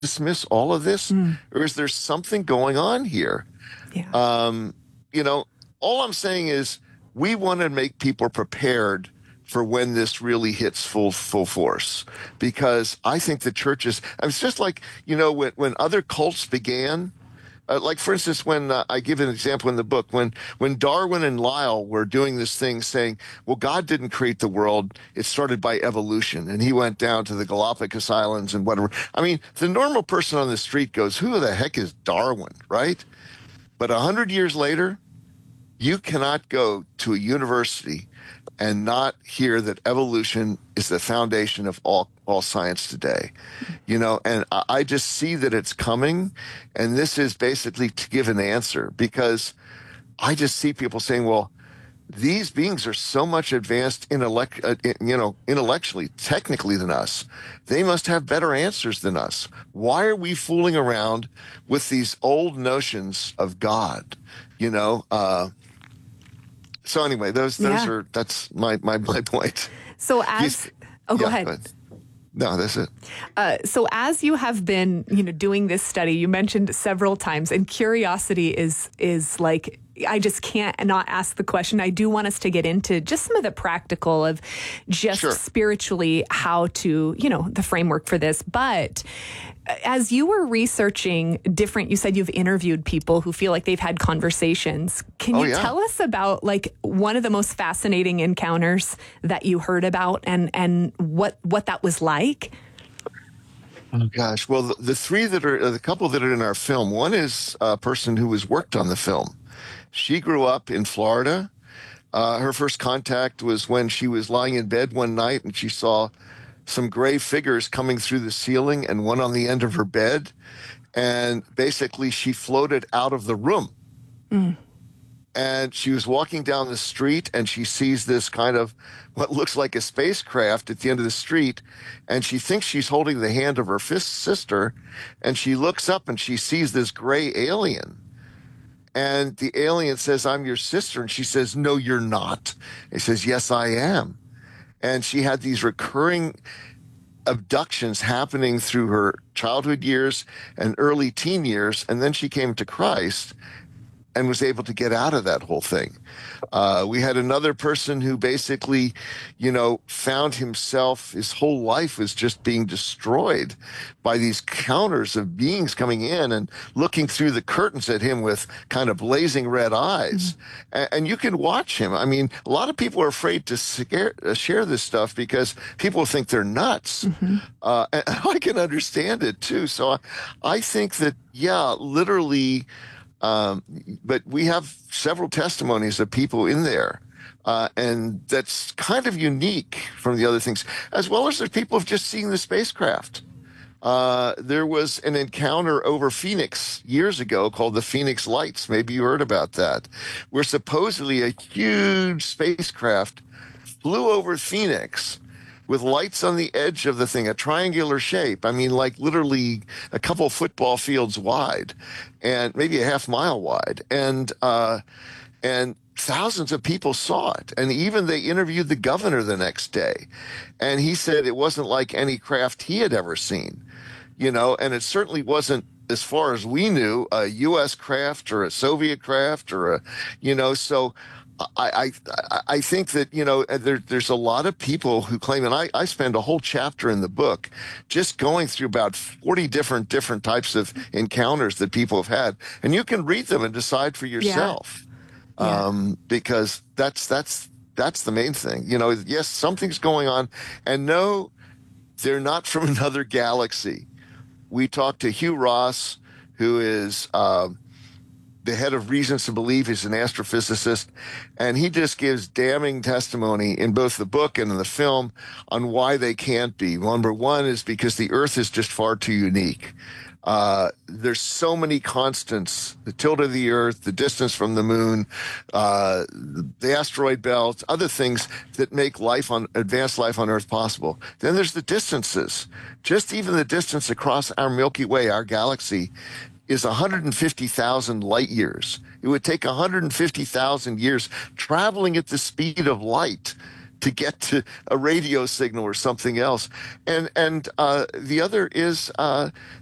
dismiss all of this, or is there something going on here? Yeah. You know, all I'm saying is we want to make people prepared for when this really hits full force, because I think the churches, it's just like, you know, when other cults began, like, for instance, when I give an example in the book, when Darwin and Lyell were doing this thing saying, well, God didn't create the world. It started by evolution. And he went down to the Galapagos Islands and whatever. I mean, the normal person on the street goes, who the heck is Darwin, right? But 100 years later, you cannot go to a university and not hear that evolution is the foundation of all science today, you know, and I just see that it's coming, and this is basically to give an answer, because I just see people saying, well, these beings are so much advanced intellectually, technically than us. They must have better answers than us. Why are we fooling around with these old notions of God, you know? So anyway, that's my point. So go ahead. But, no, that's it. So as you have been, you know, doing this study, you mentioned several times, and curiosity is like, I just can't not ask the question. I do want us to get into just some of the practical of just spiritually how to, you know, the framework for this. But as you were researching you said you've interviewed people who feel like they've had conversations. Can you tell us about, like, one of the most fascinating encounters that you heard about and what that was like? Oh gosh. Well, the couple that are in our film, one is a person who has worked on the film. She grew up in Florida. Her first contact was when she was lying in bed one night and she saw some gray figures coming through the ceiling and one on the end of her bed. And basically she floated out of the room. And she was walking down the street and she sees this kind of what looks like a spacecraft at the end of the street. And she thinks she's holding the hand of her sister. And she looks up and she sees this gray alien. And the alien says, I'm your sister. And she says, no, you're not. He says, yes, I am. And she had these recurring abductions happening through her childhood years and early teen years. And then she came to Christ and was able to get out of that whole thing. We had another person who basically, you know, found himself, his whole life was just being destroyed by these counters of beings coming in and looking through the curtains at him with kind of blazing red eyes. And you can watch him. I mean, a lot of people are afraid to share this stuff because people think they're nuts. And I can understand it too. So I think that, literally, but we have several testimonies of people in there. And that's kind of unique from the other things, as well as there's people who've just seen the spacecraft. There was an encounter over Phoenix years ago called the Phoenix Lights. Maybe you heard about that, where supposedly a huge spacecraft flew over Phoenix with lights on the edge of the thing, a triangular shape. I mean, like literally a couple football fields wide and maybe a half mile wide. And thousands of people saw it. And even they interviewed the governor the next day. And he said it wasn't like any craft he had ever seen, you know, and it certainly wasn't, as far as we knew, a U.S. craft or a Soviet craft or a, you know, so I think that, you know, there's a lot of people who claim, and I spend a whole chapter in the book just going through about 40 different types of encounters that people have had, and you can read them and decide for yourself. Because that's the main thing. You know, yes, something's going on, and no, they're not from another galaxy. We talked to Hugh Ross, who is the head of Reasons to Believe. He's an astrophysicist, and he just gives damning testimony in both the book and in the film on why they can't be. Number one is because the Earth is just far too unique. There's so many constants: the tilt of the Earth, the distance from the moon, the asteroid belt, other things that make advanced life on Earth possible. Then there's the distances. Just even the distance across our Milky Way, our galaxy, is 150,000 light years. It would take 150,000 years traveling at the speed of light to get to a radio signal or something else. And the other is